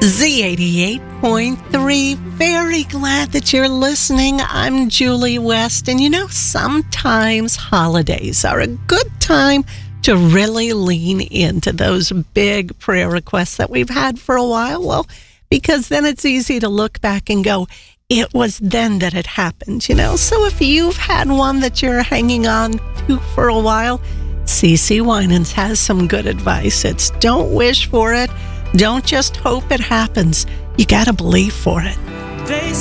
Z88.3. Very glad that you're listening. I'm Julie West. And sometimes holidays are a good time to really lean into those big prayer requests that we've had for a while. Well, because then it's easy to look back and go, it was then that it happened, So if you've had one that you're hanging on to for a while, CeCe Winans has some good advice. It's don't wish for it. Don't just hope it happens. You got to believe for it. They